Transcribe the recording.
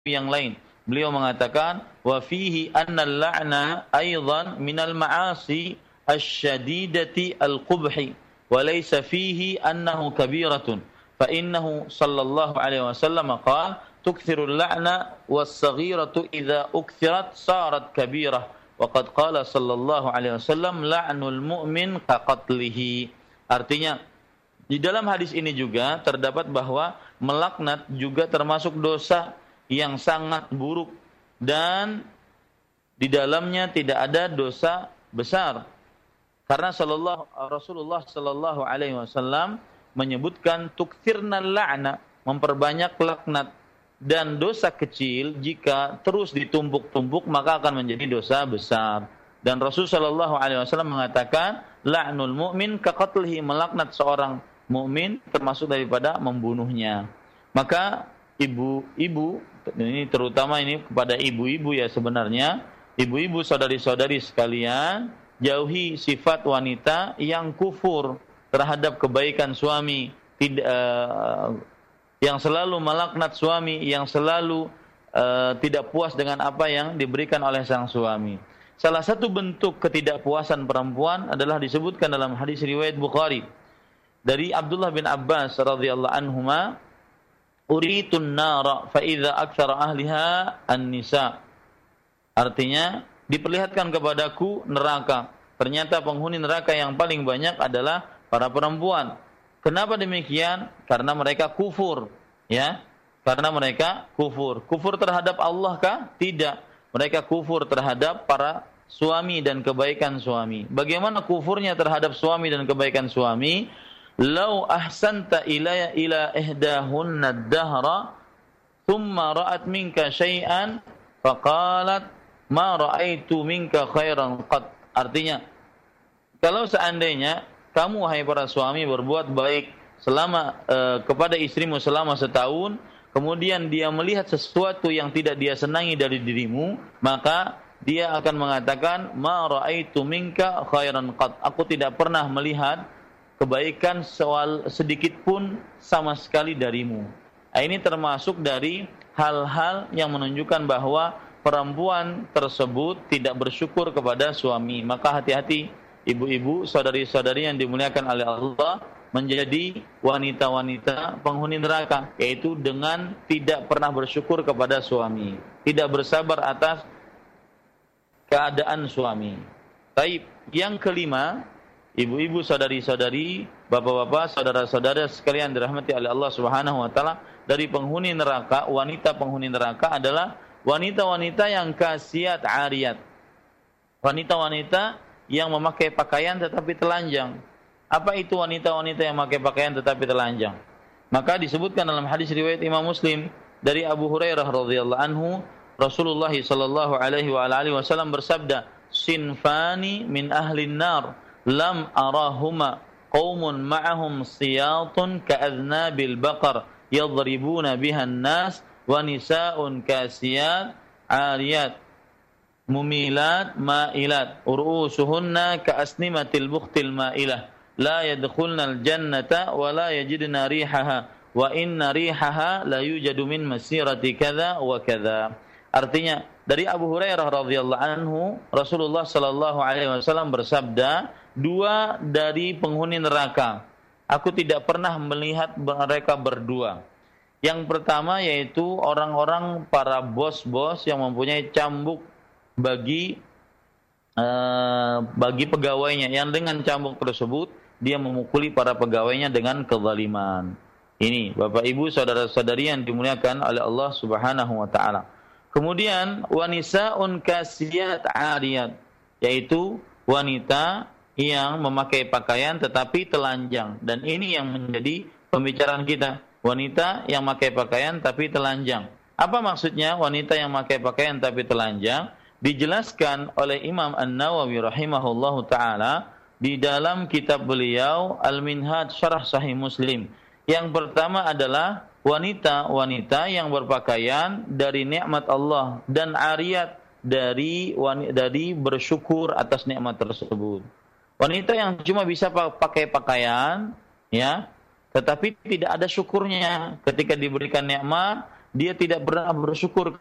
yang lain. Beliau mengatakan wa fihi anna al-la'na aidan minal ma'asi asy-syadidati al-qubhi wa laysa fihi annahu kabiratun fa innahu sallallahu alaihi wasallam qala tukthiru al-la'na was-saghiratu idza ukthirat sarat kabirah wa qad qala sallallahu alaihi wasallam la'nul mu'min ka qatlihi. Artinya di dalam hadis ini juga terdapat bahwa melaknat juga termasuk dosa yang sangat buruk dan di dalamnya tidak ada dosa besar. Karena Rasulullah sallallahu alaihi wasallam menyebutkan tukthirnal la'na, memperbanyak laknat, dan dosa kecil jika terus ditumpuk-tumpuk maka akan menjadi dosa besar. Dan Rasul sallallahu alaihi wasallam mengatakan la'nul mu'min ka qatlihi, melaknat seorang mukmin termasuk daripada membunuhnya. Maka ibu-ibu, ini terutama ini kepada ibu-ibu ya sebenarnya, ibu-ibu saudari-saudari sekalian, jauhi sifat wanita yang kufur terhadap kebaikan suami, yang selalu melaknat suami, yang selalu tidak puas dengan apa yang diberikan oleh sang suami. Salah satu bentuk ketidakpuasan perempuan adalah disebutkan dalam hadis riwayat Bukhari dari Abdullah bin Abbas radhiyallahu anhuma, uritun nara fa idza aktsara ahliha an-nisa. Artinya diperlihatkan kepadaku neraka, ternyata penghuni neraka yang paling banyak adalah para perempuan. Kenapa demikian? Karena mereka kufur, ya. Karena mereka kufur. Kufur terhadap Allah kah? Tidak. Mereka kufur terhadap para suami dan kebaikan suami. Bagaimana kufurnya terhadap suami dan kebaikan suami? Lau ahsanta ila ihdahunna ad-dahra thumma ra'at minka syai'an faqalat ma ra'aitu minka khairan qat. Artinya, kalau seandainya kamu wahai para suami berbuat baik selama kepada istrimu selama setahun, kemudian dia melihat sesuatu yang tidak dia senangi dari dirimu, maka dia akan mengatakan ma ra'aitu minka khairan qat. Aku tidak pernah melihat kebaikan sedikit pun sama sekali darimu. Ini termasuk dari hal-hal yang menunjukkan bahwa perempuan tersebut tidak bersyukur kepada suami. Maka hati-hati ibu-ibu, saudari-saudari yang dimuliakan oleh Allah, menjadi wanita-wanita penghuni neraka, yaitu dengan tidak pernah bersyukur kepada suami, tidak bersabar atas keadaan suami. Taib, yang kelima, ibu-ibu, saudari-saudari, bapak-bapak, saudara-saudara sekalian dirahmati oleh Allah Subhanahu wa taala, dari penghuni neraka, wanita penghuni neraka adalah wanita-wanita yang kasiat ariyat. Wanita-wanita yang memakai pakaian tetapi telanjang. Apa itu wanita-wanita yang memakai pakaian tetapi telanjang? Maka disebutkan dalam hadis riwayat Imam Muslim dari Abu Hurairah radhiyallahu anhu, Rasulullah sallallahu alaihi wasallam bersabda, "Sinfani min ahlin nar lam arahuma qaumun ma'ahum siyatun ka'adnabil baqar yadribuna biha an-nas wa nisa'un kasiyat 'ariyat mumilat ma'ilat ur'usuhunna ka'asnimatil bukhtil ma'ilah la yadkhulnal jannata wa la yajidna rihaha wa inna rihaha la yujadu min masirati kadza wa kadza." Artinya dari Abu Hurairah radhiyallahu anhu, Rasulullah sallallahu alaihi wasallam bersabda, dua dari penghuni neraka, aku tidak pernah melihat mereka berdua. Yang pertama yaitu orang-orang para bos-bos yang mempunyai cambuk bagi pegawainya, yang dengan cambuk tersebut dia memukuli para pegawainya dengan kezaliman. Ini Bapak Ibu, saudara-saudari yang dimuliakan oleh Allah Subhanahu wa taala. Kemudian wanisaun kasiyat ariyat, yaitu wanita yang memakai pakaian tetapi telanjang. Dan ini yang menjadi pembicaraan kita, wanita yang memakai pakaian tapi telanjang. Apa maksudnya wanita yang memakai pakaian tapi telanjang? Dijelaskan oleh Imam An-Nawawi rahimahullahu taala di dalam kitab beliau Al-Minhaj Syarah Sahih Muslim. Yang pertama adalah wanita-wanita yang berpakaian dari nikmat Allah dan ariyat dari bersyukur atas nikmat tersebut. Wanita yang cuma bisa pakai pakaian, ya, tetapi tidak ada syukurnya ketika diberikan nikmat, dia tidak pernah bersyukur